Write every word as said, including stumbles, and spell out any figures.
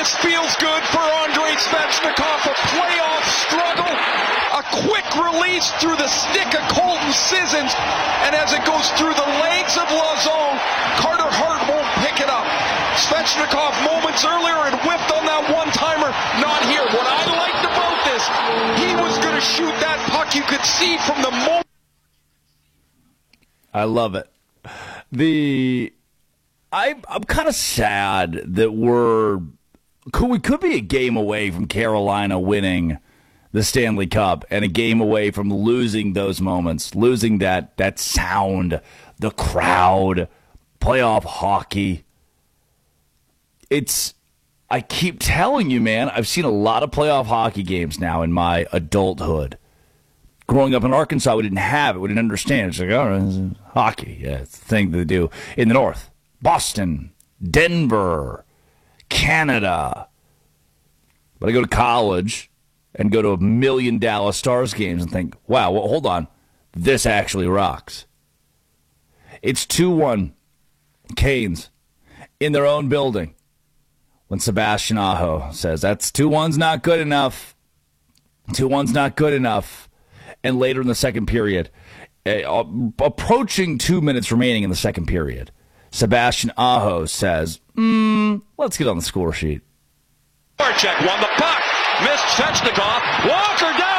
this feels good for Andrei Svechnikov. A playoff struggle. A quick release through the stick of Colton Sissons. And as it goes through the legs of Lauzon, Carter Hart won't pick it up. Svechnikov moments earlier had whipped on that one-timer. Not here. What I liked about this, he was going to shoot that puck. You could see from the moment. I love it. The I, I'm kind of sad that we're could, we could be a game away from Carolina winning the Stanley Cup and a game away from losing those moments, losing that that sound, the crowd, playoff hockey. It's I keep telling you, man, I've seen a lot of playoff hockey games now in my adulthood. Growing up in Arkansas, we didn't have it. We didn't understand. It's like, oh, it's hockey. Yeah, it's the thing they do in the North. Boston, Denver, Canada. But I go to college and go to a million Dallas Stars games and think, wow, well, hold on. This actually rocks. It's two one Canes in their own building when Sebastian Aho says, that's two one's not good enough. two one's not good enough. And later in the second period, uh, approaching two minutes remaining in the second period, Sebastian Aho says, mm, let's get on the score sheet. Check won the puck. Missed Svechnikov. Walker down.